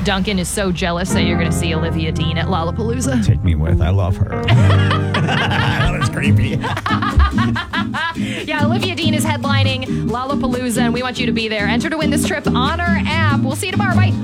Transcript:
Duncan is so jealous that you're going to see Olivia Dean at Lollapalooza. Take me with. I love her. That's creepy. Yeah, Olivia Dean is headlining Lollapalooza, and we want you to be there. Enter to win this trip on our app. We'll see you tomorrow. Bye.